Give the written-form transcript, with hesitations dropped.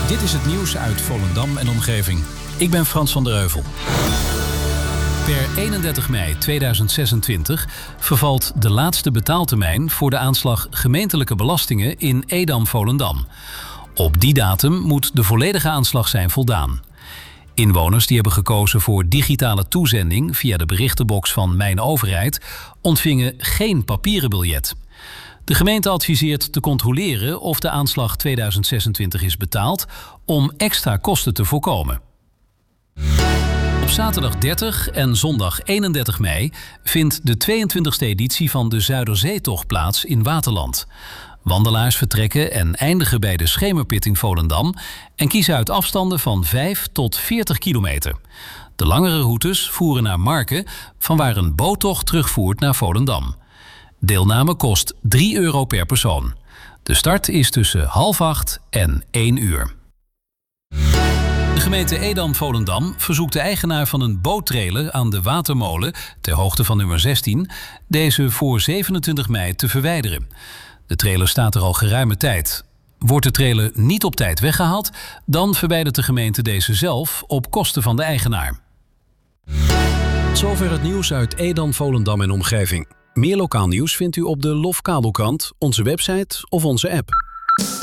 Dit is het nieuws uit Volendam en omgeving. Ik ben Frans van der Heuvel. Per 31 mei 2026 vervalt de laatste betaaltermijn voor de aanslag gemeentelijke belastingen in Edam-Volendam. Op die datum moet de volledige aanslag zijn voldaan. Inwoners die hebben gekozen voor digitale toezending via de berichtenbox van Mijn Overheid ontvingen geen papieren biljet. De gemeente adviseert te controleren of de aanslag 2026 is betaald om extra kosten te voorkomen. Op zaterdag 30 en zondag 31 mei vindt de 22e editie van de Zuiderzeetocht plaats in Waterland. Wandelaars vertrekken en eindigen bij de Schemerpit in Volendam en kiezen uit afstanden van 5 tot 40 kilometer. De langere routes voeren naar Marken, vanwaar een boottocht terugvoert naar Volendam. Deelname kost €3 per persoon. De start is tussen 7:30 en 1 uur. De gemeente Edam-Volendam verzoekt de eigenaar van een boottrailer aan de Watermolen, ter hoogte van nummer 16, deze voor 27 mei te verwijderen. De trailer staat er al geruime tijd. Wordt de trailer niet op tijd weggehaald, dan verwijdert de gemeente deze zelf op kosten van de eigenaar. Tot zover het nieuws uit Edam, Volendam en omgeving. Meer lokaal nieuws vindt u op de LOF Kabelkrant, onze website of onze app.